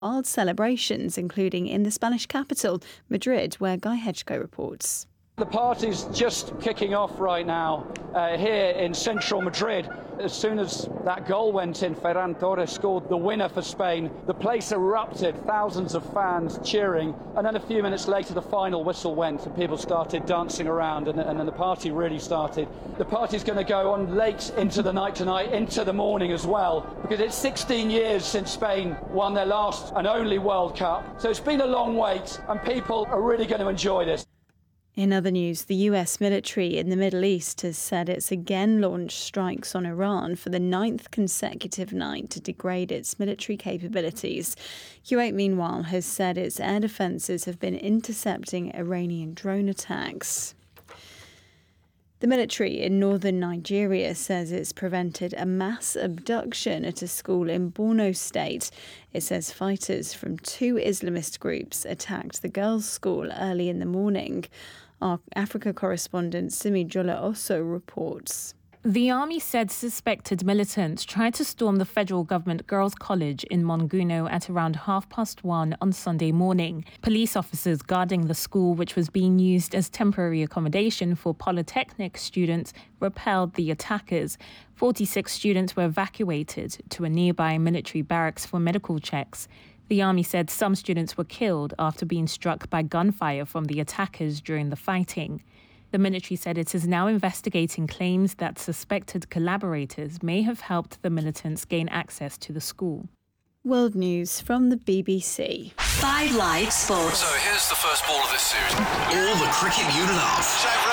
wild celebrations, including in the Spanish capital, Madrid, where Guy Hedgecoe reports. The party's just kicking off right now here in central Madrid. As soon as that goal went in, Ferran Torres scored the winner for Spain. The place erupted, thousands of fans cheering, and then a few minutes later the final whistle went and people started dancing around, and then the party really started. The party's going to go on late into the night tonight, into the morning as well, because it's 16 years since Spain won their last and only World Cup. So it's been a long wait, and people are really going to enjoy this. In other news, the US military in the Middle East has said it's again launched strikes on Iran for the 9th consecutive night to degrade its military capabilities. Kuwait, meanwhile, has said its air defences have been intercepting Iranian drone attacks. The military in northern Nigeria says it's prevented a mass abduction at a school in Borno State. It says fighters from 2 Islamist groups attacked the girls' school early in the morning. Our Africa correspondent Simi Jola also reports. The army said suspected militants tried to storm the federal government girls' college in Monguno at around 1:30 on Sunday morning. Police officers guarding the school, which was being used as temporary accommodation for polytechnic students, repelled the attackers. 46 students were evacuated to a nearby military barracks for medical checks. The army said some students were killed after being struck by gunfire from the attackers during the fighting. The military said it is now investigating claims that suspected collaborators may have helped the militants gain access to the school. World news from the BBC. 5 Live Sports. So here's the first ball of this series. All the cricket you love.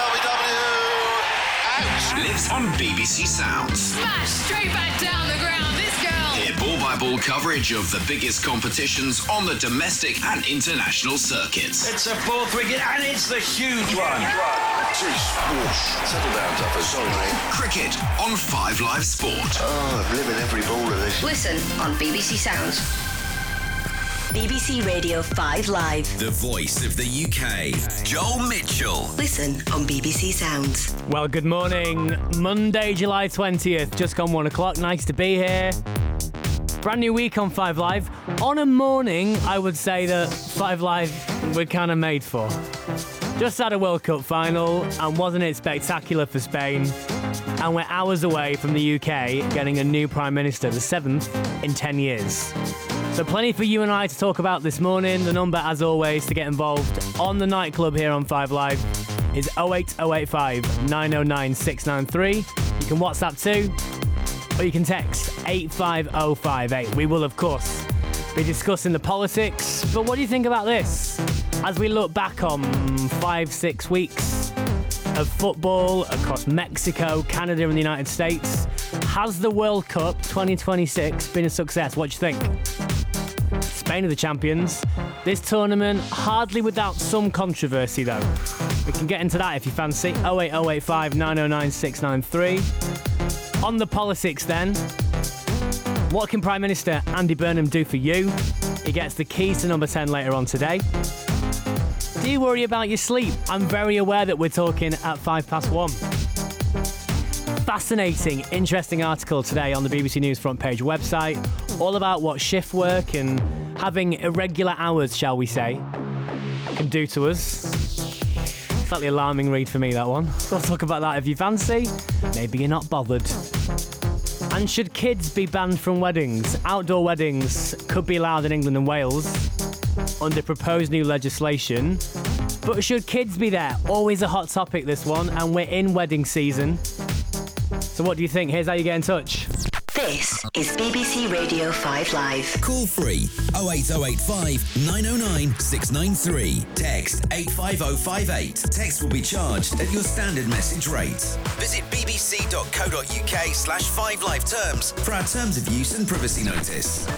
Out. Lives on BBC Sounds. Smash straight back down the ground, this girl. Hear ball-by-ball coverage of the biggest competitions on the domestic and international circuits. It's a 4th wicket and it's the huge one. Settle down, Duffer. Sorry, mate. Cricket on 5 Live Sport. Oh, I'm living every ball of this. Listen on BBC Sounds. BBC Radio 5 Live. The voice of the UK, Joel Mitchell. Listen on BBC Sounds. Well, good morning. Monday, July 20th. Just gone 1 o'clock. Nice to be here. Brand new week on 5 Live. On a morning, I would say that 5 Live we're kind of made for. Just had a World Cup final, and wasn't it spectacular for Spain? And we're hours away from the UK getting a new Prime Minister, the 7th in 10 years. So plenty for you and I to talk about this morning. The number, as always, to get involved on the nightclub here on 5 Live is 08085 909 693. You can WhatsApp too, or you can text 85058. We will, of course, be discussing the politics. But what do you think about this? As we look back on 5-6 weeks of football across Mexico, Canada and the United States, has the World Cup 2026 been a success? What do you think? Spain are the champions. This tournament hardly without some controversy though. We can get into that if you fancy. 08085 909 693. On the politics then, what can Prime Minister Andy Burnham do for you? He gets the keys to number 10 later on today. Do you worry about your sleep? I'm very aware that we're talking at 1:05. Fascinating, interesting article today on the BBC News front page website, all about what shift work and having irregular hours, shall we say, can do to us. Slightly alarming read for me, that one. We'll talk about that if you fancy. Maybe you're not bothered. And should kids be banned from weddings? Outdoor weddings could be allowed in England and Wales under proposed new legislation. But should kids be there? Always a hot topic, this one, and we're in wedding season. So what do you think? Here's how you get in touch. This is BBC Radio 5 Live. Call free 08085 909 693. Text 85058. Text will be charged at your standard message rate. Visit bbc.co.uk/5 Live terms for our terms of use and privacy notice.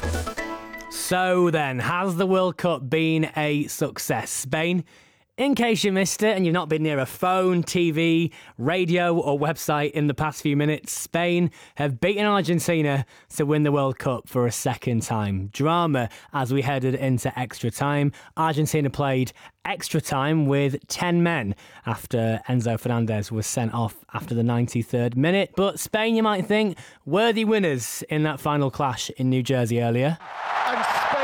So then, has the World Cup been a success? Spain, in case you missed it and you've not been near a phone, TV, radio or website in the past few minutes, Spain have beaten Argentina to win the World Cup for a second time. Drama as we headed into extra time. Argentina played extra time with 10 men after Enzo Fernandez was sent off after the 93rd minute. But Spain, you might think, worthy winners in that final clash in New Jersey earlier. And Spain